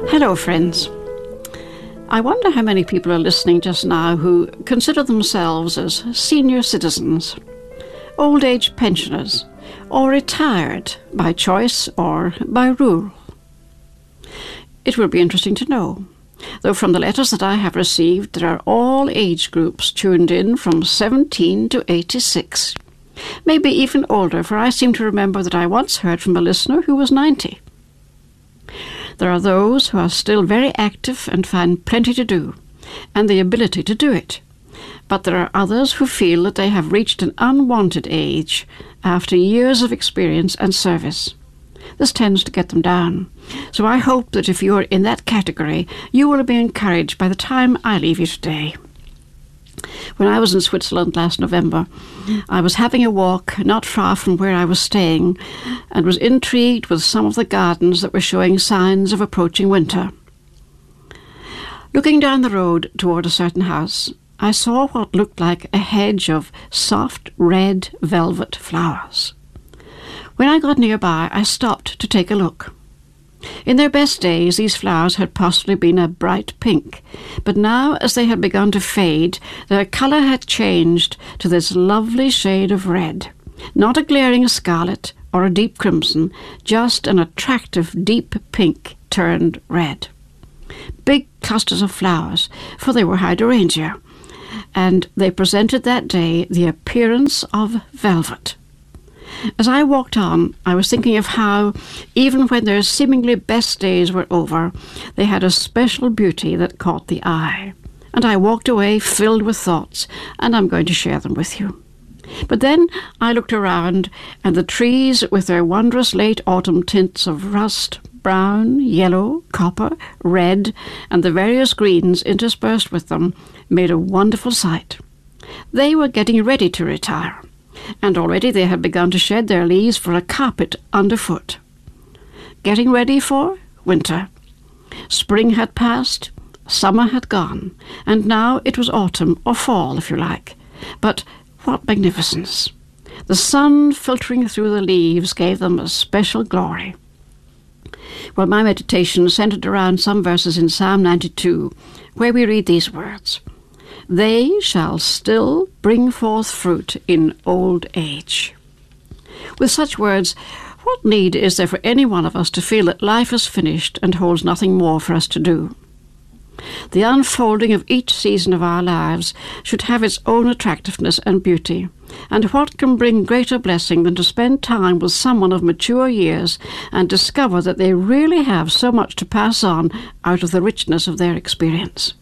Hello, friends. I wonder how many people are listening just now who consider themselves as senior citizens, old age pensioners, or retired by choice or by rule. It will be interesting to know, though from the letters that I have received, there are all age groups tuned in from 17 to 86, maybe even older, for I seem to remember that I once heard from a listener who was 90. There are those who are still very active and find plenty to do, and the ability to do it. But there are others who feel that they have reached an unwanted age after years of experience and service. This tends to get them down. So I hope that if you are in that category, you will be encouraged by the time I leave you today. When I was in Switzerland last November, I was having a walk not far from where I was staying and was intrigued with some of the gardens that were showing signs of approaching winter. Looking down the road toward a certain house, I saw what looked like a hedge of soft red velvet flowers. When I got nearby, I stopped to take a look. In their best days, these flowers had possibly been a bright pink, but now, as they had begun to fade, their colour had changed to this lovely shade of red. Not a glaring scarlet or a deep crimson, just an attractive deep pink turned red. Big clusters of flowers, for they were hydrangea, and they presented that day the appearance of velvet. As I walked on, I was thinking of how, even when their seemingly best days were over, they had a special beauty that caught the eye. And I walked away filled with thoughts, and I'm going to share them with you. But then I looked around, and the trees, with their wondrous late autumn tints of rust, brown, yellow, copper, red, and the various greens interspersed with them, made a wonderful sight. They were getting ready to retire, and already they had begun to shed their leaves for a carpet underfoot. Getting ready for winter. Spring had passed, summer had gone, and now it was autumn, or fall if you like. But what magnificence! The sun filtering through the leaves gave them a special glory. Well, my meditation centered around some verses in Psalm 92, where we read these words: "They shall still bring forth fruit in old age." With such words, what need is there for any one of us to feel that life is finished and holds nothing more for us to do? The unfolding of each season of our lives should have its own attractiveness and beauty, and what can bring greater blessing than to spend time with someone of mature years and discover that they really have so much to pass on out of the richness of their experience?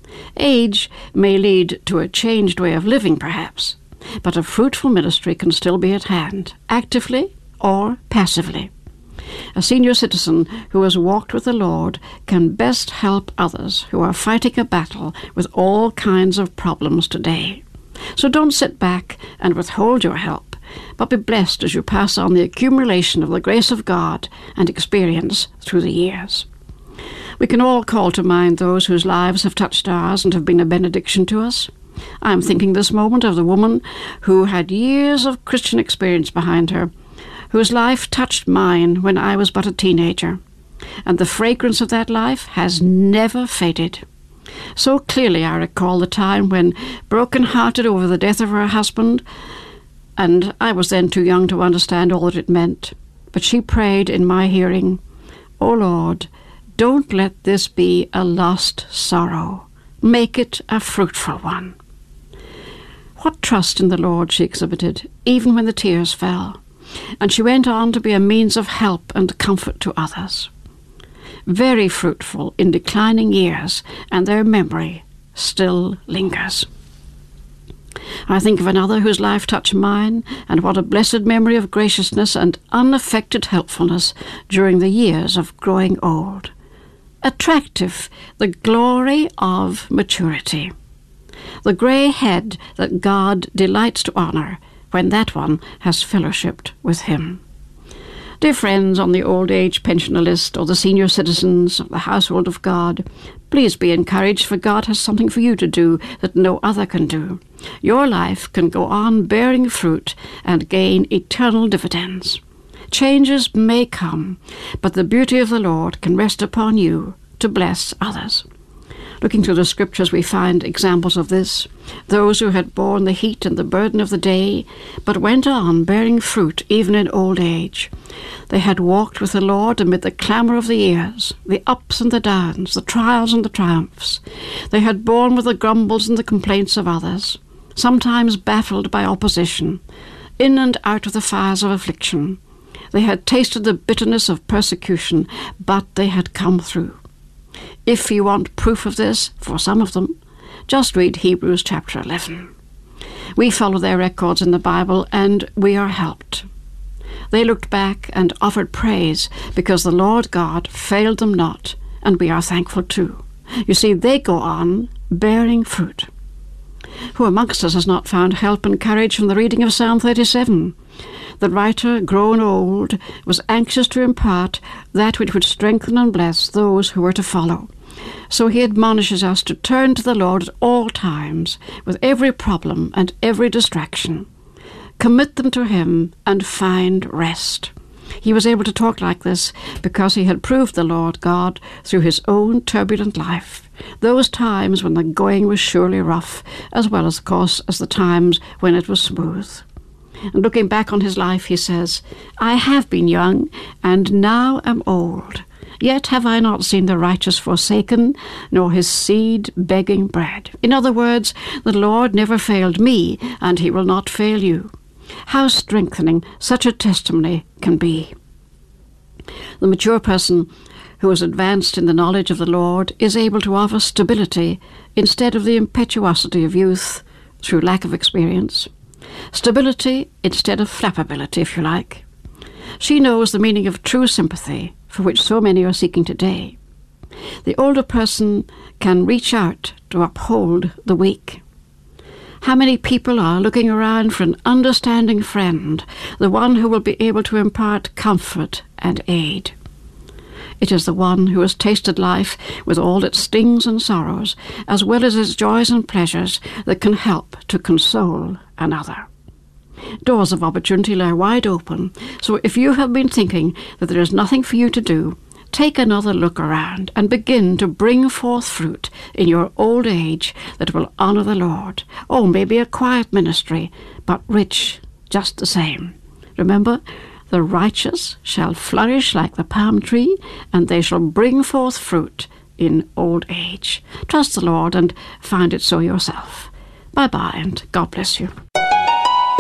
Age may lead to a changed way of living, perhaps, but a fruitful ministry can still be at hand, actively or passively. A senior citizen who has walked with the Lord can best help others who are fighting a battle with all kinds of problems today. So don't sit back and withhold your help, but be blessed as you pass on the accumulation of the grace of God and experience through the years. We can all call to mind those whose lives have touched ours and have been a benediction to us. I am thinking this moment of the woman who had years of Christian experience behind her, whose life touched mine when I was but a teenager, and the fragrance of that life has never faded. So clearly I recall the time when, broken-hearted over the death of her husband, and I was then too young to understand all that it meant, but she prayed in my hearing, "O Lord, don't let this be a lost sorrow. Make it a fruitful one." What trust in the Lord she exhibited, even when the tears fell. And she went on to be a means of help and comfort to others. Very fruitful in declining years, and their memory still lingers. I think of another whose life touched mine, and what a blessed memory of graciousness and unaffected helpfulness during the years of growing old. Attractive, the glory of maturity. The grey head that God delights to honour when that one has fellowshipped with him. Dear friends on the old age pensioner list or the senior citizens of the household of God, please be encouraged, for God has something for you to do that no other can do. Your life can go on bearing fruit and gain eternal dividends. Changes may come, but the beauty of the Lord can rest upon you to bless others. Looking through the scriptures, we find examples of this. Those who had borne the heat and the burden of the day, but went on bearing fruit even in old age. They had walked with the Lord amid the clamour of the years, the ups and the downs, the trials and the triumphs. They had borne with the grumbles and the complaints of others, sometimes baffled by opposition, in and out of the fires of affliction. They had tasted the bitterness of persecution, but they had come through. If you want proof of this, for some of them, just read Hebrews chapter 11. We follow their records in the Bible, and we are helped. They looked back and offered praise because the Lord God failed them not, and we are thankful too. You see, they go on bearing fruit. Who amongst us has not found help and courage from the reading of Psalm 37? The writer, grown old, was anxious to impart that which would strengthen and bless those who were to follow. So he admonishes us to turn to the Lord at all times, with every problem and every distraction. Commit them to him and find rest. He was able to talk like this because he had proved the Lord God through his own turbulent life, those times when the going was surely rough, as well as, of course, as the times when it was smooth. And looking back on his life, he says, I have been young, and now am old. Yet have I not seen the righteous forsaken, nor his seed begging bread. In other words, the Lord never failed me, and he will not fail you. How strengthening such a testimony can be. The mature person who is advanced in the knowledge of the Lord is able to offer stability instead of the impetuosity of youth through lack of experience. Stability instead of flappability, if you like. She knows the meaning of true sympathy, for which so many are seeking today. The older person can reach out to uphold the weak. How many people are looking around for an understanding friend, the one who will be able to impart comfort and aid? It is the one who has tasted life with all its stings and sorrows, as well as its joys and pleasures, that can help to console another. Doors of opportunity lie wide open, so if you have been thinking that there is nothing for you to do, take another look around and begin to bring forth fruit in your old age that will honour the Lord. Oh, maybe a quiet ministry, but rich just the same. Remember, the righteous shall flourish like the palm tree, and they shall bring forth fruit in old age. Trust the Lord and find it so yourself. Bye-bye, and God bless you.